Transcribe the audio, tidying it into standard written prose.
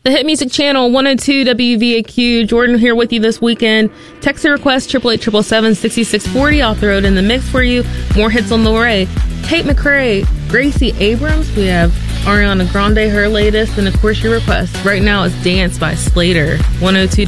The Hit Music Channel, 102 WVAQ. Jordan here with you this weekend. Text a request, 888-777-6640. I'll throw it in the mix for you. More hits on the way. Tate McRae, Gracie Abrams. We have Ariana Grande, her latest, and of course your request. Right now it's Dance by Slater, 102